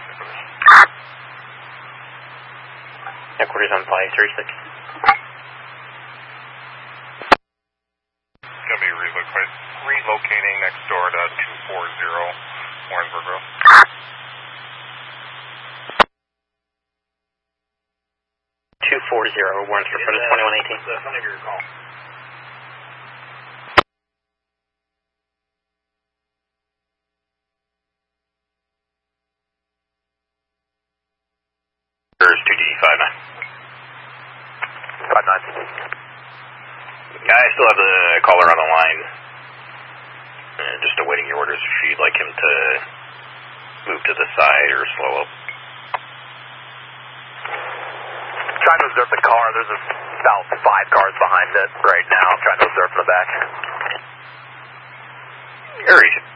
Headquarters on 536. Going to be relocating next door to 240 Warrensburg Road. 240 Warrensburg Road, 2118. The front of your call. There's 2D59. 59. I still have the caller on the line. Just awaiting your orders if you'd like him to move to the side or slow up. Trying to observe the car. There's about 5 cars behind it right now. I'm trying to observe from the back. Aries.